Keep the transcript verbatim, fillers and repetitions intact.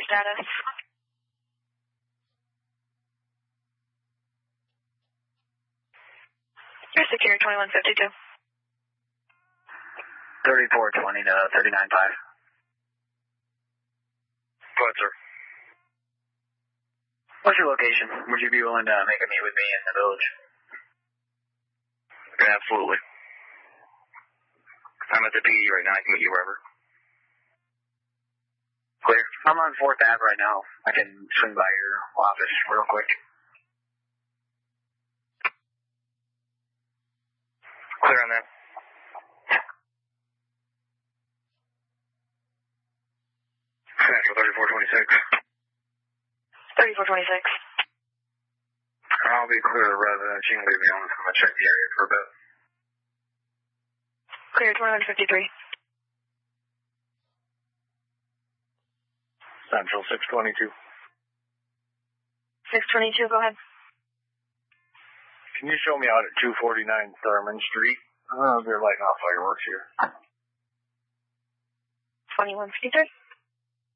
status. You're secure, twenty-one fifty-two. thirty-four twenty to thirty-nine five. Go ahead, sir. What's your location? Would you be willing to make a meet with me in the village? Yeah, absolutely. I'm at the P E right now. I can meet you wherever. Clear. I'm on fourth Ave right now. I can swing by your office real quick. Clear on that. Central thirty-four twenty-six. thirty-four twenty-six. I'll be clear of residence. You can leave me on. I'm going to check the area for a bit. Clear, twenty-one fifty-three. Central six twenty-two. six twenty-two, go ahead. Can you show me out at two forty-nine Thurman Street? Uh, they're lighting off fireworks here. twenty-one fifty-three.